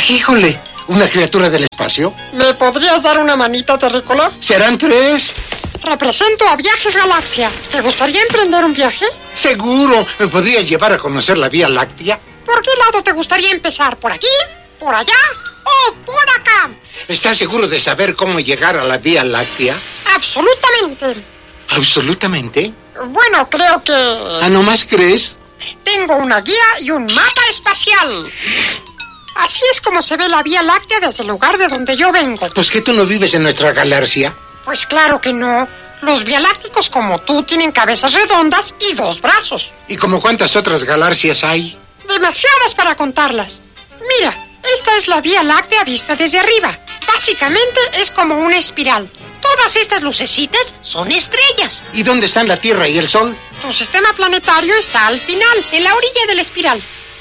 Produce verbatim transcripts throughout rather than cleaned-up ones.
Híjole, ¿una criatura del espacio? ¿Me podrías dar una manita, terrícola? ¿Serán tres? Represento a Viajes Galaxia. ¿Te gustaría emprender un viaje? Seguro. ¿Me podrías llevar a conocer la Vía Láctea? ¿Por qué lado te gustaría empezar? ¿Por aquí? ¿Por allá? ¿O por acá? ¿Estás seguro de saber cómo llegar a la Vía Láctea? Absolutamente. ¿Absolutamente? Bueno, creo que... ¿Ah, no más crees? Tengo una guía y un mapa espacial. Así es como se ve la Vía Láctea desde el lugar de donde yo vengo. ¿Pues que tú no vives en nuestra galaxia? Pues claro que no. Los vialácticos como tú tienen cabezas redondas y dos brazos. ¿Y como cuántas otras galaxias hay? Demasiadas para contarlas. Mira, esta es la Vía Láctea vista desde arriba. Básicamente es como una espiral. Todas estas lucecitas son estrellas. ¿Y dónde están la Tierra y el Sol? Tu sistema planetario está al final, en la orilla de la espiral.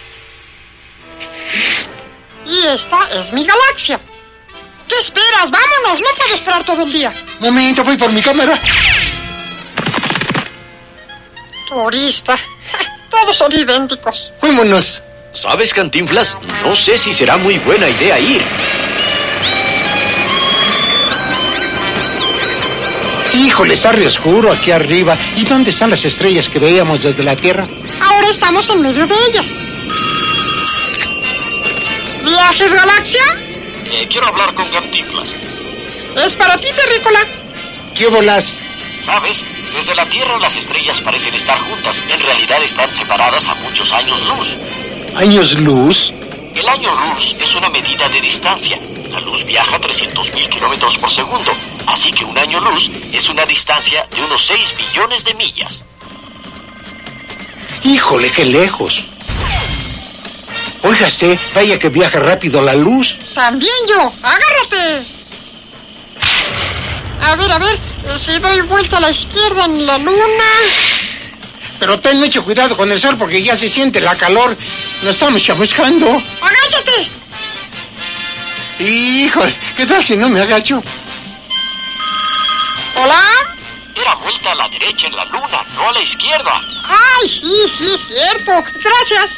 Y esta es mi galaxia. ¿Qué esperas? ¡Vámonos! No puedo esperar todo el día. Momento, voy por mi cámara. Turista. Todos son idénticos. Vámonos. ¿Sabes, Cantinflas? No sé si será muy buena idea ir. Híjole, está re oscuro aquí arriba. ¿Y dónde están las estrellas que veíamos desde la Tierra? Ahora estamos en medio de ellas. ¿Viajes Galaxia? Eh, quiero hablar con Cantinflas. Es para ti, terrícola. ¿Qué bolas? ¿Sabes? Desde la Tierra las estrellas parecen estar juntas. En realidad están separadas a muchos años luz. ¿Años luz? El año luz es una medida de distancia. La luz viaja trescientos mil kilómetros por segundo. Así que un año luz es una distancia de unos seis billones de millas. Híjole, qué lejos. Óigase, vaya que viaja rápido la luz. También yo. ¡Agárrate! A ver, a ver. Si doy vuelta a la izquierda en la luna... Pero ten mucho cuidado con el sol porque ya se siente la calor. Nos estamos chamuscando. ¡Agáchate! Híjole, ¿qué tal si no me agacho? ¿Hola? Era vuelta a la derecha en la luna, no a la izquierda. ¡Ay, sí, sí, es cierto! Gracias.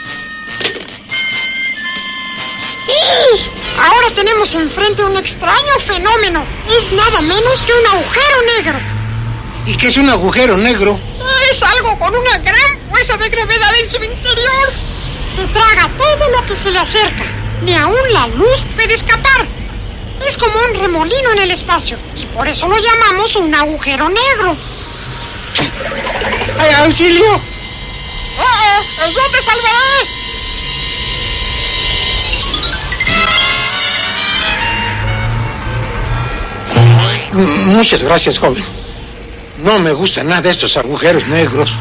¡Sí! Ahora tenemos enfrente un extraño fenómeno. Es nada menos que un agujero negro. ¿Y qué es un agujero negro? Es algo con una gran fuerza de gravedad en su interior. Se traga todo lo que se le acerca. Ni aún la luz puede escapar. Es como un remolino en el espacio. Y por eso lo llamamos un agujero negro. ¡Ay, auxilio! ¡Oh, oh! ¡Yo te salvaré! Muchas gracias, joven. No me gustan nada estos agujeros negros.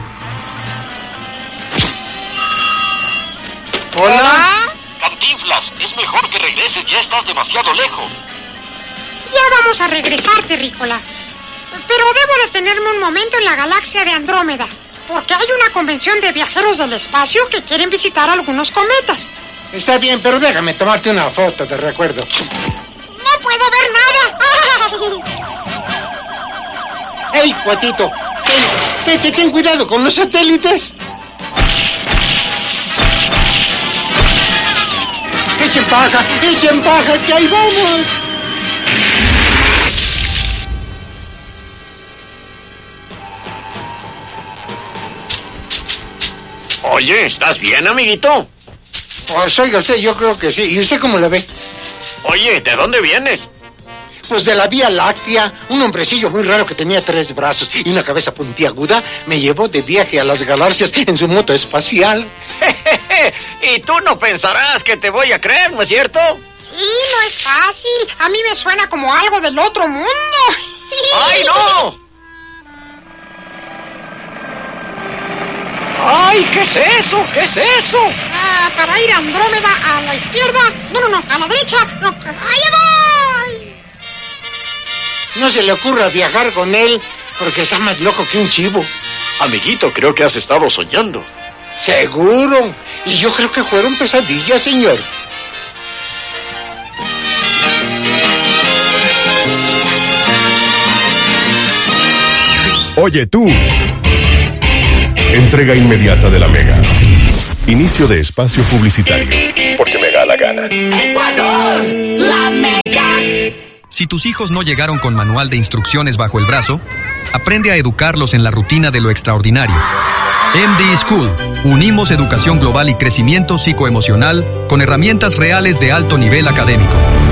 ¿Hola? Cantinflas, es mejor que regreses, ya estás demasiado lejos. Ya vamos a regresar, terrícola. Pero debo detenerme un momento en la galaxia de Andrómeda, porque hay una convención de viajeros del espacio que quieren visitar algunos cometas. Está bien, pero déjame tomarte una foto de recuerdo. ¡No puedo ver nada! ¡Ey, cuatito! Ten, ten, ten cuidado con los satélites. ¡Echen paja! ¡Echen paja! ¡Que ahí vamos! Oye, ¿estás bien, amiguito? Pues oiga usted, yo creo que sí. ¿Y usted cómo la ve? Oye, ¿de dónde vienes? Pues de la Vía Láctea. Un hombrecillo muy raro que tenía tres brazos y una cabeza puntiaguda me llevó de viaje a las galaxias en su moto espacial. Y tú no pensarás que te voy a creer, ¿no es cierto? Sí, no es fácil. A mí me suena como algo del otro mundo. ¡Ay, no! ¡Ay, qué es eso! ¿Qué es eso? Ah, para ir a Andrómeda a la izquierda. No, no, no, a la derecha. No, ¡allá voy! No se le ocurra viajar con él porque está más loco que un chivo. Amiguito, creo que has estado soñando. Seguro. Y yo creo que fueron pesadillas, señor. Oye tú. Entrega inmediata de la Mega. Inicio de espacio publicitario. Porque Mega la gana. ¡Ecuador! ¡La Mega! Si tus hijos no llegaron con manual de instrucciones bajo el brazo, aprende a educarlos en la rutina de lo extraordinario. M D School. Unimos educación global y crecimiento psicoemocional con herramientas reales de alto nivel académico.